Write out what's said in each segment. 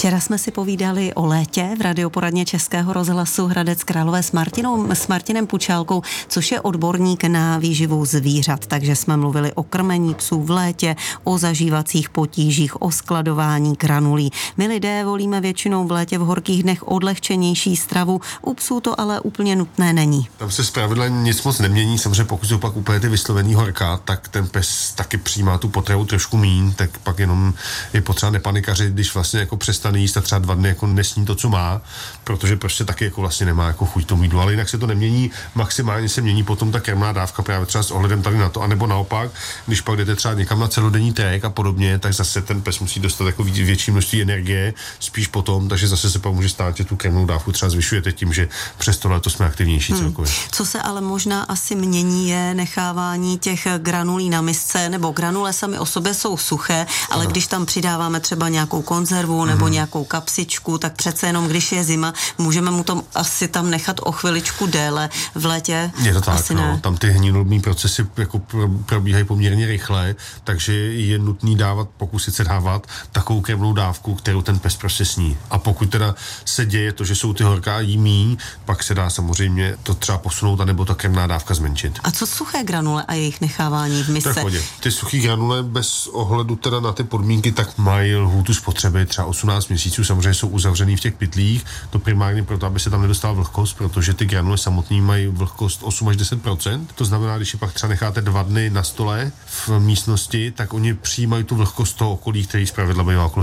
Včera jsme si povídali o létě v radioporadně Českého rozhlasu Hradec Králové s Martinem Pučálkou, což je odborník na výživu zvířat. Takže jsme mluvili o krmení psů v létě, o zažívacích potížích, o skladování granulí. My lidé volíme většinou v létě v horkých dnech odlehčenější stravu, u psů to ale úplně nutné není. Tam se zpravidla nic moc nemění, samozřejmě pokud jsou pak úplně ty vyslovený horka, tak ten pes taky přijímá tu potravu trošku míň, tak pak jenom je potřeba nepanikařit, když vlastně jako přestane jíst a třeba 2 dny jako nesní to, co má, protože prostě taky jako vlastně nemá jako chuť tomu jídlu, ale jinak se to nemění, maximálně se mění potom ta krmná dávka právě třeba s ohledem tady na to, anebo naopak, když pak jdete třeba někam na celodenní trek a podobně, tak zase ten pes musí dostat jako větší množství energie, spíš potom, takže zase se pak může stát, že tu krmnou dávku třeba zvyšujete tím, že přes to leto jsme aktivnější celkově. Co se ale možná asi mění, je nechávání těch granulí na misce, nebo granule sami o sobě jsou suché, ale když tam přidáváme třeba nějakou konzervu nebo nějakou kapsičku, tak přece jenom, když je zima, můžeme mu to asi tam nechat o chviličku déle. V létě je to tak, asi ne. Tam ty hnilobní procesy jako probíhají poměrně rychle, takže je nutný pokusit se dávat takovou krmnou dávku, kterou ten pes prostě sní. A pokud teda se děje to, že jsou ty horká jí míň, pak se dá samozřejmě to třeba posunout, anebo ta krmná dávka zmenšit. A co suché granule a jejich nechávání v misce? Ty suchý granule bez ohledu teda na ty podmínky, tak mají lhůtu spotřeby třeba 18 měsíců, samozřejmě jsou uzavřený v těch pytlích, to primárně proto, aby se tam nedostala vlhkost, protože ty granule samotný mají vlhkost 8 až 10%. To znamená, když je pak třeba necháte 2 dny na stole v místnosti, tak oni přijímají tu vlhkost toho okolí, který zpravidla bývá okolo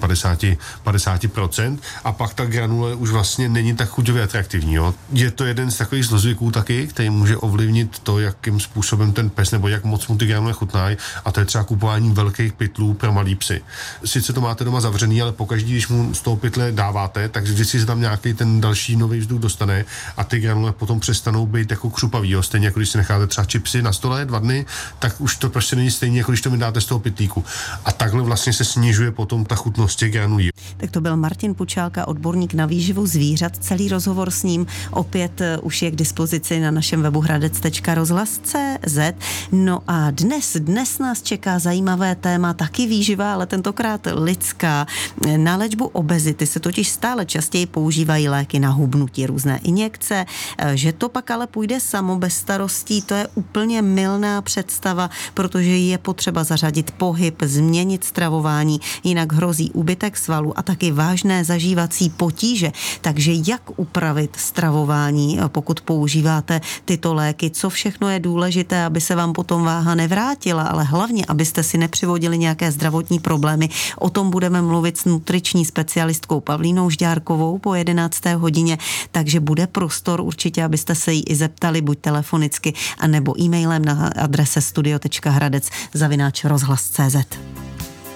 40-50%, a pak ta granule už vlastně není tak chuťově atraktivní. Jo. Je to jeden z takových zlozvyků taky, který může ovlivnit to, jakým způsobem ten pes nebo jak moc mu ty granule chutnají, a to je třeba kupování velkých pytlů pro malý psy. Sice to máte doma zavřený, ale pokaždý, když mu z toho pytle dáváte, tak vždycky se tam nějaký ten další nový vzduch dostane a ty granule potom přestanou být jako křupavý. Jo. Stejně jako když si necháte třeba čipsy na stole 2 dny, tak už to prostě není stejně, jako když to vydáte z toho pytlíku. A takhle vlastně se snižuje potom ta chutnost těch granulí. Tak to byl Martin Pučálka, odborník na výživu zvířat. Celý rozhovor s ním opět už je k dispozici na našem webu hradec.rozhlas.cz. No a dnes nás čeká zajímavé téma, taky výživa, ale tentokrát lidská. Na léčbu obezity se totiž stále častěji používají léky na hubnutí, různé injekce. Že to pak ale půjde samo bez starostí, to je úplně mylná představa, protože je potřeba zařadit pohyb, změnit stravování, jinak hrozí úbytek svalů a taky vážné zažívací potíže. Takže jak upravit stravování, pokud používáte tyto léky, co všechno je důležité, aby se vám potom váha nevrátila, ale hlavně, abyste si nepřivodili nějaké zdravotní problémy. O tom budeme mluvit s nutriční specialistkou Pavlínou Žďárkovou po 11. hodině, takže bude prostor určitě, abyste se jí i zeptali, buď telefonicky, anebo e-mailem na adrese studio.hradec@rozhlas.cz.